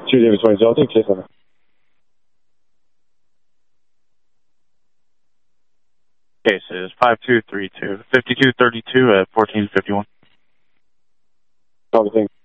2 David 20, I'll take case on it. Case is 5232, 5232 at 1451. Call the thing.